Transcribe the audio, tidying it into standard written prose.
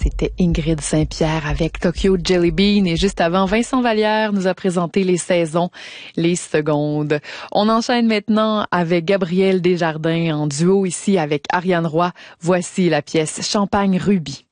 c'était Ingrid Saint-Pierre avec Tokyo Jelly Bean. Et juste avant, Vincent Vallière nous a présenté les saisons, les secondes. On enchaîne maintenant avec Gabriel Desjardins en duo ici avec Ariane Roy. Voici la pièce Champagne Ruby.